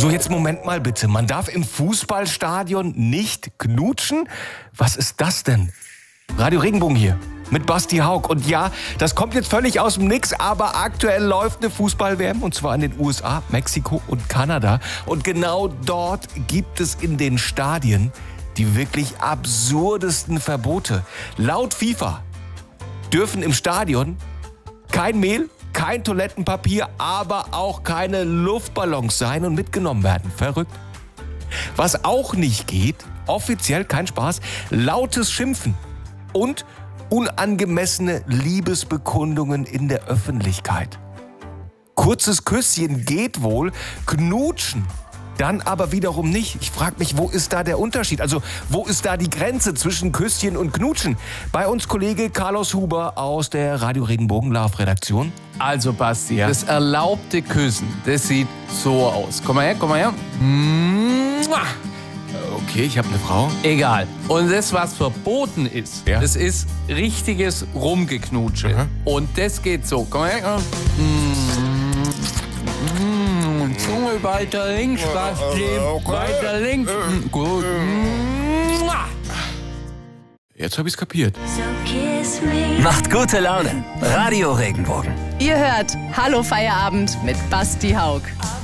So, jetzt Moment mal bitte. Man darf im Fußballstadion nicht knutschen? Was ist das denn? Radio Regenbogen hier mit Basti Haug. Und ja, das kommt jetzt völlig aus dem Nix, aber aktuell läuft eine Fußball-WM und zwar in den USA, Mexiko und Kanada. Und genau dort gibt es in den Stadien die wirklich absurdesten Verbote. Laut FIFA dürfen im Stadion kein Mehl, kein Toilettenpapier, aber auch keine Luftballons sein und mitgenommen werden. Verrückt. Was auch nicht geht, offiziell kein Spaß, lautes Schimpfen und unangemessene Liebesbekundungen in der Öffentlichkeit. Kurzes Küsschen geht wohl, knutschen dann aber wiederum nicht. Ich frage mich, wo ist da der Unterschied? Also, wo ist da die Grenze zwischen Küsschen und Knutschen? Bei uns Kollege Carlos Huber aus der Radio Regenbogen Love-Redaktion. Also, Basti, das erlaubte Küssen, das sieht so aus. Komm mal her, komm mal her. Okay, ich habe eine Frau. Egal. Und das, was verboten ist, das ist richtiges Rumgeknutsche. Mhm. Und das geht so. Komm mal her. Zunge weiter links, Basti. Weiter links. Gut. Jetzt habe ich es kapiert. Macht gute Laune. Radio Regenbogen. Ihr hört Hallo Feierabend mit Basti Haug.